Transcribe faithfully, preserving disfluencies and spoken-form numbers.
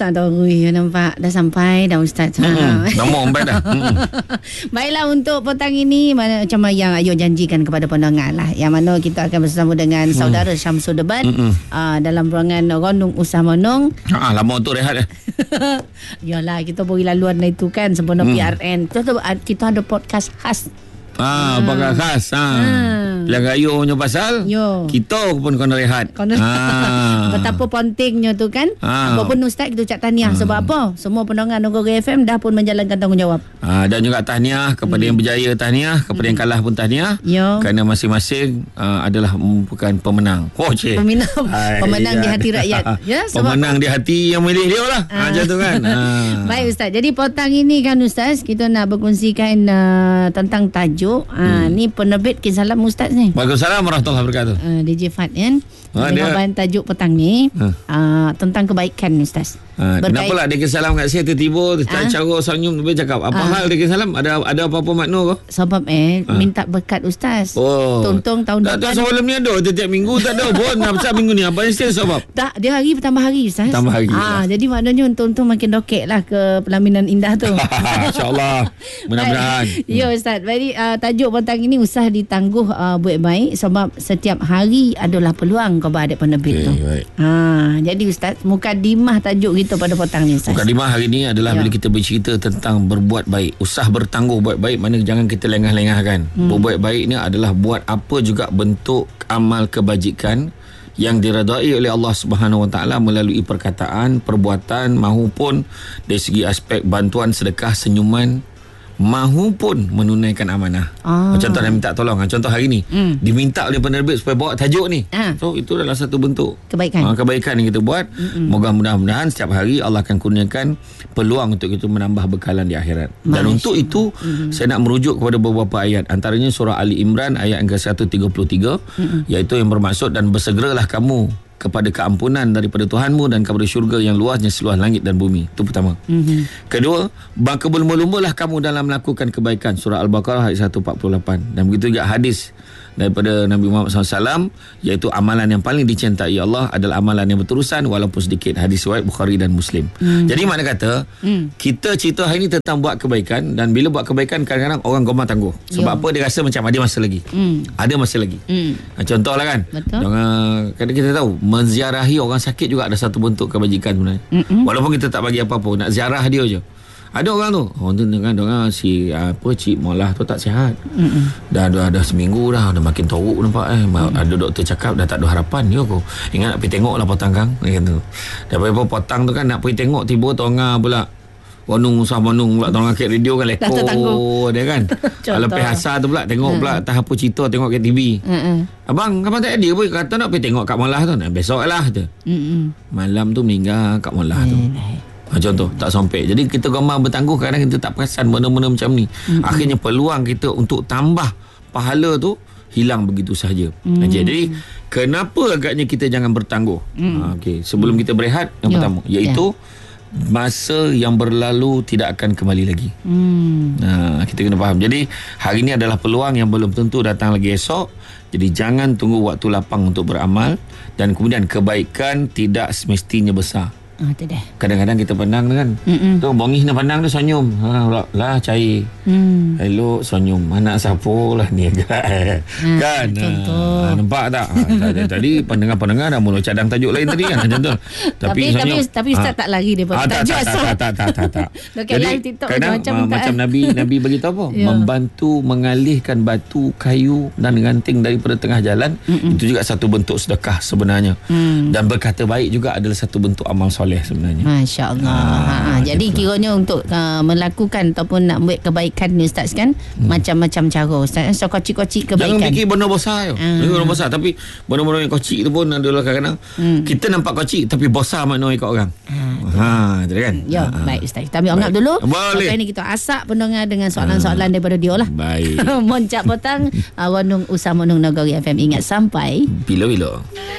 Ustaz Tori, nampak dah sampai dah Ustaz. Hmm, dah mau sampai dah. Hmm. Baiklah, untuk petang ini mana, macam yang Ayu janjikan kepada pendengar lah, yang mana kita akan bersama dengan hmm. saudara Syamsul Debat hmm. uh, dalam ruangan Rondung Usah Monong. Ha, lama untuk rehat eh. Yalah, kita pergi laluan itu kan sempena hmm. P R N. Kita, kita ada podcast khas. Ah, ha, bakal khas. Ha. Ha. Pilihan Ayu punya pasal. Yo. Kita pun kena rehat. Kena. Ha. Betapa pentingnya tu kan. Ha. Apa pun Ustaz kita ucap tahniah. Ha. Sebab apa? Semua pendengar Negeri F M dah pun menjalankan tanggungjawab. Ha. Dan juga tahniah kepada hmm. yang berjaya tahniah, kepada hmm. yang kalah pun tahniah. Yo. Kerana masing-masing uh, adalah merupakan pemenang. Oh, cik. Pemenang. Pemenang di hati rakyat. Ya, sebab pemenang di hati yang milih dia lah. Ha. Macam tu kan. Ha. Baik Ustaz. Jadi petang ini kan Ustaz, kita nak berkongsikan uh, tentang tajuk. Ha, hmm. Ni penerbit Kisalam Ustaz ni. Waalaikumsalam warahmatullahi wabarakatuh. Uh, D J Fad kan. Ha, dia bahan tajuk petang ni ha. uh, tentang kebaikan Ustaz. Ha, kenapa lah dia Kisalam kat saya tiba-tiba ha? cara senyum dia cakap apa ha. hal dia Kisalam? Ada ada apa-apa makna ke? Sebab eh ha. minta berkat Ustaz. Oh. Tong-tong tahun depan. Tak tahu sebelum ni ada setiap minggu tak ada pun. Apa minggu ni? Apa yang sebab? Tak, dia hari bertambah hari Ustaz. Tambah hari. Ah, jadi maknanya tong-tong makin dokek lah ke pelaminan indah tu. InsyaAllah. Mudah-mudahan. Ya Ustaz. Jadi uh, tajuk petang ini usah ditangguh uh, buat baik, sebab setiap hari adalah peluang kepada adik penerbit okay, tu. Baik. Ha, jadi Ustaz, mukadimah tajuk kita pada petang ni Ustaz. Mukadimah hari ni adalah ya. bila kita bercerita tentang berbuat baik. Usah bertangguh buat baik, mana jangan kita lengah-lengahkan. Hmm. Berbuat baik ni adalah buat apa juga bentuk amal kebajikan yang diredai oleh Allah Subhanahu Wa Taala melalui perkataan, perbuatan mahupun dari segi aspek bantuan, sedekah, senyuman, mahupun menunaikan amanah. Ah. Contoh nak minta tolong. Contoh hari ni mm. diminta oleh penerbit supaya bawa tajuk ni. Ah. So itu adalah satu bentuk kebaikan. Uh, kebaikan yang kita buat. Mm-mm. Moga mudah-mudahan setiap hari Allah akan kurniakan peluang untuk kita menambah bekalan di akhirat. Masya. Dan untuk itu mm-hmm. saya nak merujuk kepada beberapa ayat. Antaranya surah Ali Imran ayat yang ke seratus tiga puluh tiga mm-hmm. iaitu yang bermaksud, dan bersegeralah kamu kepada keampunan daripada Tuhanmu dan kepada syurga yang luasnya seluas langit dan bumi. Itu pertama. Mm-hmm. Kedua, bangka berlumba-lumbalah kamu dalam melakukan kebaikan. Surah Al-Baqarah ayat seratus empat puluh lapan. Dan begitu juga hadis daripada Nabi Muhammad sallallahu alaihi wasallam, iaitu amalan yang paling dicintai Allah adalah amalan yang berterusan walaupun sedikit. Hadis riwayat Bukhari dan Muslim. Mm. Jadi makna kata, mm. kita cerita hari ni tentang buat kebaikan, dan bila buat kebaikan kadang-kadang orang gemar tangguh. Sebab Yo. apa? Dia rasa macam ada masa lagi. Mm. Ada masa lagi. Mm. Contohlah kan. Orang, kadang kita tahu menziarahi orang sakit juga ada satu bentuk kebajikan sebenarnya. Mm-mm. Walaupun kita tak bagi apa-apa, nak ziarah dia je. Ada orang tu, orang tu dengan orang si apa Cik Maulah tu tak sihat. Mm-mm. Dah dah dah seminggu dah, dah makin teruk nampak eh. Mm. Ada doktor cakap dah tak ada harapan dia kau. Ingat nak pergi tengoklah potang kang kata. Dah berapa potang tu kan nak pergi tengok, tiba tengah pula Wanung Usah Monong pula tengah kat radio kan leko dia kan. Kalau P H S tu pula tengok mm. pula tak apa cerita tengok kat T V. Mm-mm. Abang, abang tak ada pun kata nak pergi tengok Kak Maulah tu. Nah, besoklah tu. Mm-mm. Malam tu meninggal Kak Maulah tu. Mm. Ha, contoh tak sampai. Jadi kita gambar bertangguh, kadang kita tak perasan benda-benda macam ni. Mm-hmm. Akhirnya peluang kita untuk tambah pahala tu hilang begitu sahaja. Mm. Jadi kenapa agaknya kita jangan bertangguh? Mm. Ha, okay. Sebelum kita berehat, yang Yo. pertama iaitu yeah. masa yang berlalu tidak akan kembali lagi. Mm. Ha, kita kena faham. Jadi hari ini adalah peluang yang belum tentu datang lagi esok. Jadi jangan tunggu waktu lapang untuk beramal, dan kemudian kebaikan tidak semestinya besar. Ah, tu dah. Kadang-kadang kita pandang kan. Mm-mm. Tu bongih nak pandang tu senyum. Ha lah cair. Hmm. Elok senyum. Anak siapa lah ni kan. Hmm, kan. Ha, nampak tak? Ha, tadi pendengar-pendengar dah mula cadang tajuk lain tadi kan macam tu. Tapi tapi tapi ustaz ha. tak lari daripada ha, tajuk tak, asal. Tak tak tak tak tak. Jadi kadang macam macam Nabi Nabi beritahu apa? Ya. Membantu mengalihkan batu, kayu dan ranting daripada tengah jalan. Mm-mm. Itu juga satu bentuk sedekah sebenarnya. Mm. Dan berkata baik juga adalah satu bentuk amal soleh sebenarnya. Masya-Allah. Ha, ha, jadi gitu. Kiranya untuk uh, melakukan ataupun nak buat kebaikan ni ustaz kan, hmm. macam-macam cara ustaz. So kocik-kocik kebaikan. Jangan fikir benda besar je. Ha. Benda besar tapi benda-benda yang kocik tu pun adalah kadang-kadang hmm. kita nampak kocik tapi besar makna ikut orang. Ha, ha jadi kan. Ya, ha. baik ustaz. Kita ambil anggap dulu. Boleh. Lepas ni kita asak pendengar dengan soalan-soalan ha. daripada dia lah. Baik. Moncak petang Wanung Usah Monong Negeri F M. Ingat sampai bila-bila.